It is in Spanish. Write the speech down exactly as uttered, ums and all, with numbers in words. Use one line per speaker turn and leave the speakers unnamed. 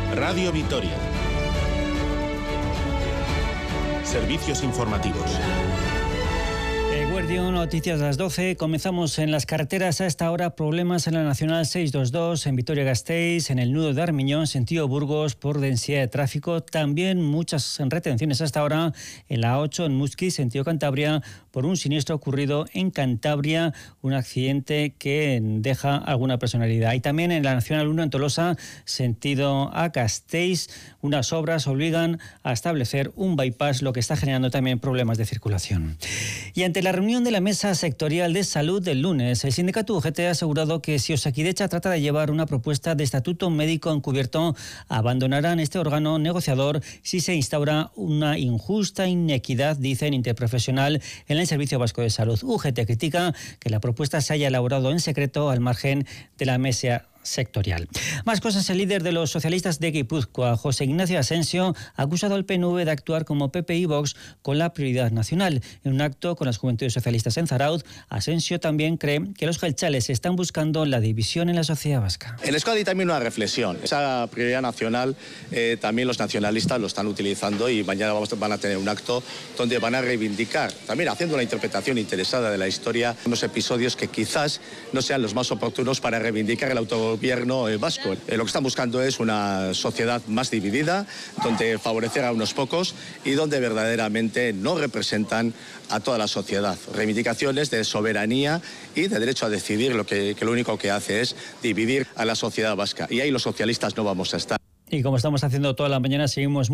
Radio Vitoria. Servicios informativos.
Guardián, noticias a las doce. Comenzamos en las carreteras a esta hora. Problemas en la Nacional seiscientos veintidós, en Vitoria-Gasteiz, en el nudo de Armiñón, sentido Burgos, por densidad de tráfico. También muchas retenciones hasta ahora en la ocho, en Muskiz, sentido Cantabria, por un siniestro ocurrido en Cantabria, un accidente que deja alguna personalidad. Y también en la Nacional uno, en Tolosa, sentido a Gasteiz, unas obras obligan a establecer un bypass, lo que está generando también problemas de circulación. Y ante la reunión de la Mesa Sectorial de Salud del lunes, el sindicato U G T ha asegurado que si Osakidetza trata de llevar una propuesta de estatuto médico encubierto, abandonarán este órgano negociador si se instaura una injusta inequidad, dicen, interprofesional en el Servicio Vasco de Salud. U G T critica que la propuesta se haya elaborado en secreto al margen de la mesa sectorial. Más cosas. El líder de los socialistas de Guipúzcoa, José Ignacio Asensio, ha acusado al P N V de actuar como P P y Vox con la prioridad nacional. En un acto con las Juventudes Socialistas en Zarauz, Asensio también cree que los jeltzales están buscando la división en la sociedad vasca.
En Euskadi también una reflexión. Esa prioridad nacional eh, también los nacionalistas lo están utilizando y mañana vamos, van a tener un acto donde van a reivindicar, también haciendo una interpretación interesada de la historia, unos episodios que quizás no sean los más oportunos para reivindicar el autogobierno gobierno vasco. Eh, lo que están buscando es una sociedad más dividida, donde favorecer a unos pocos y donde verdaderamente no representan a toda la sociedad. Reivindicaciones de soberanía y de derecho a decidir, lo que, que lo único que hace es dividir a la sociedad vasca. Y ahí los socialistas no vamos a estar.
Y como estamos haciendo toda la mañana, seguimos